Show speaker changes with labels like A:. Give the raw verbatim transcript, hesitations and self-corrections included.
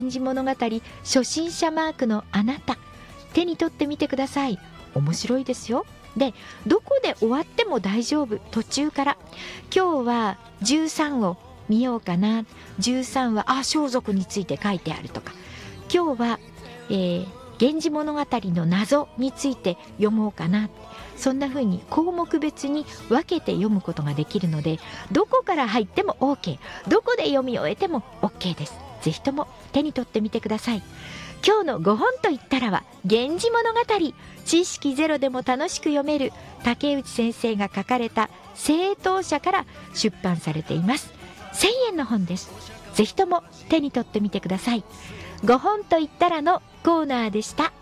A: 源氏物語初心者マークのあなた、手に取ってみてください。面白いですよ。で、どこで終わっても大丈夫。途中から今日はじゅうさんを見ようかな。じゅうさんはあ装束について書いてあるとか、今日は、えー、源氏物語の謎について読もうかな。そんな風に項目別に分けて読むことができるので、どこから入っても OK、 どこで読み終えても OK です。ぜひとも手に取ってみてください。今日のごほんと言ったらは源氏物語、知識ゼロでも楽しく読める竹内先生が書かれた正当者から出版されています。せんえんの本です。ぜひとも手に取ってみてください。ごほんと言ったらのコーナーでした。